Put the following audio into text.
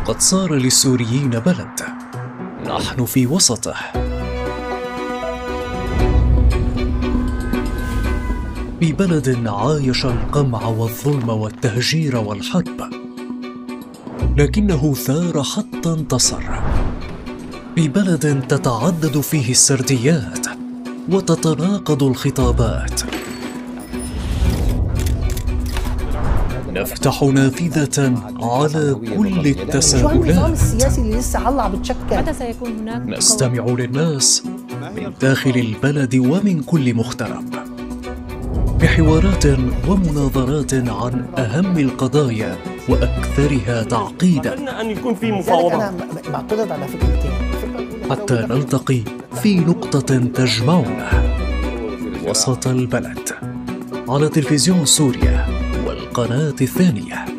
وقد صار للسوريين بلد نحن في وسطه. في بلد عايش القمع والظلم والتهجير والحرب، لكنه ثار حتى انتصر. في بلد تتعدد فيه السرديات وتتناقض الخطابات. نفتح نافذة على كل التساؤلات. شو النظام السياسي اللي لسه هلا عم بتشكل؟ متى سيكون هناك؟ نستمع للناس من داخل البلد ومن كل مغترب، بحوارات ومناظرات عن أهم القضايا وأكثرها تعقيدا. أتمنى أن يكون في مفاوضات. أنا بعترض على فكرتين. حتى نلتقي في نقطة تجمعنا وسط البلد، على تلفزيون سوريا والقناة الثانية.